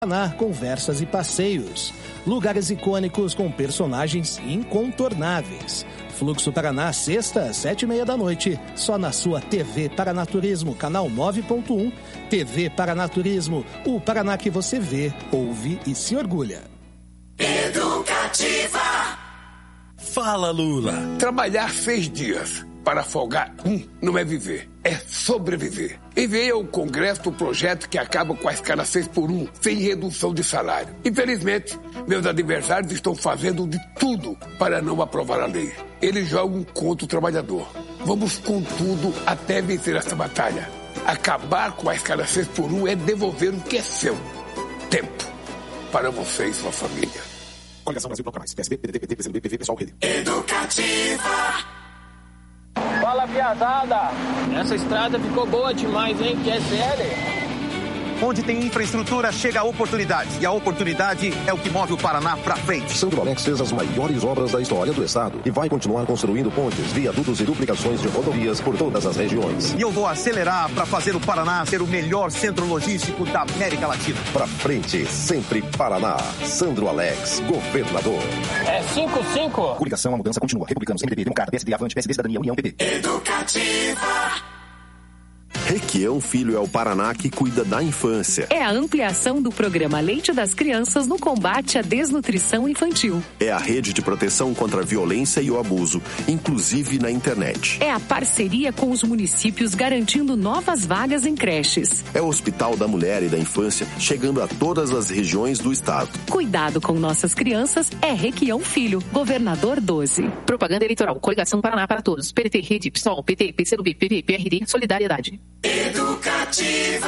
Paraná, conversas e passeios. Lugares icônicos com personagens incontornáveis. Fluxo Paraná, sexta, 7h30 da noite. Só na sua TV Paranaturismo, canal 9.1. TV Paranaturismo, o Paraná que você vê, ouve e se orgulha. Educativa. Fala, Lula. Trabalhar 6 dias para folgar não é viver, é sobreviver. Enviei ao Congresso o projeto que acaba com a escala 6x1, sem redução de salário. Infelizmente, meus adversários estão fazendo de tudo para não aprovar a lei. Eles jogam contra o trabalhador. Vamos com tudo até vencer essa batalha. Acabar com a escala 6x1 é devolver o que é seu. Tempo para você e sua família. Coligação Brasil Proclamais. PSB, PDT, PT, PCdoB, PV, Pessoal, Rede. Educativa. Fala, piazada! Essa estrada ficou boa demais, hein? Quer sério? Onde tem infraestrutura, chega a oportunidade. E a oportunidade é o que move o Paraná pra frente. Sandro Alex fez as maiores obras da história do estado e vai continuar construindo pontes, viadutos e duplicações de rodovias por todas as regiões. E eu vou acelerar para fazer o Paraná ser o melhor centro logístico da América Latina. Pra frente, sempre Paraná. Sandro Alex, governador. É 5-5. Coligação, a mudança continua. Republicanos, MDB, Democrata, PSD, Avante, PSD, Cidadania, União, PP. Educativa. Requião Filho é o Paraná que cuida da infância. É a ampliação do programa Leite das Crianças no combate à desnutrição infantil. É a rede de proteção contra a violência e o abuso, inclusive na internet. É a parceria com os municípios garantindo novas vagas em creches. É o Hospital da Mulher e da Infância, chegando a todas as regiões do estado. Cuidado com nossas crianças é Requião Filho, governador 12. Propaganda eleitoral, Coligação Paraná para Todos, PDT, Rede, PSOL, PT, PCdoB, PP, PRD, Solidariedade. Educativa.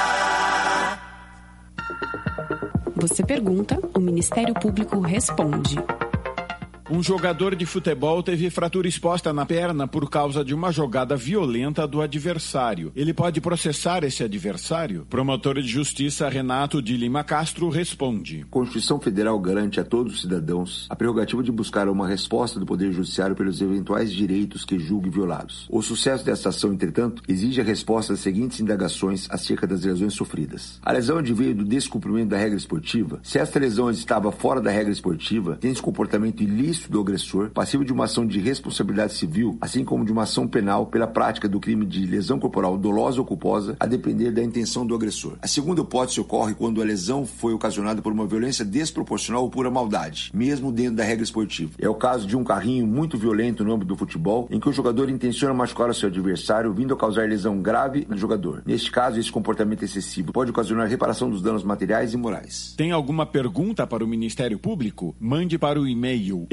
Você pergunta, o Ministério Público responde. Um jogador de futebol teve fratura exposta na perna por causa de uma jogada violenta do adversário. Ele pode processar esse adversário? Promotor de Justiça Renato de Lima Castro responde. A Constituição Federal garante a todos os cidadãos a prerrogativa de buscar uma resposta do Poder Judiciário pelos eventuais direitos que julgue violados. O sucesso dessa ação, entretanto, exige a resposta às seguintes indagações acerca das lesões sofridas. A lesão adveio do descumprimento da regra esportiva? Se esta lesão estava fora da regra esportiva, tem-se comportamento ilícito do agressor, passível de uma ação de responsabilidade civil, assim como de uma ação penal pela prática do crime de lesão corporal dolosa ou culposa, a depender da intenção do agressor. A segunda hipótese ocorre quando a lesão foi ocasionada por uma violência desproporcional ou pura maldade, mesmo dentro da regra esportiva. É o caso de um carrinho muito violento no âmbito do futebol, em que o jogador intenciona machucar o seu adversário, vindo a causar lesão grave no jogador. Neste caso, esse comportamento excessivo pode ocasionar reparação dos danos materiais e morais. Tem alguma pergunta para o Ministério Público? Mande para o e-mail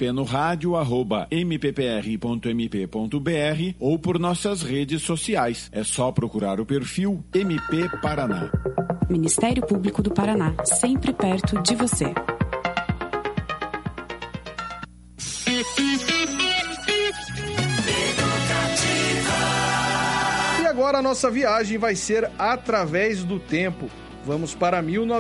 mpnoradio@mppr.mp.br ou por nossas redes sociais. É só procurar o perfil MP Paraná. Ministério Público do Paraná, sempre perto de você. E agora a nossa viagem vai ser através do tempo. Vamos para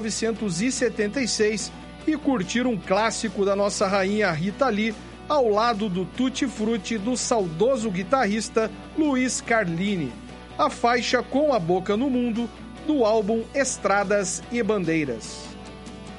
1976 e curtir um clássico da nossa rainha Rita Lee ao lado do Tutti Frutti do saudoso guitarrista Luiz Carlini. A faixa Com a Boca no Mundo do álbum Estradas e Bandeiras.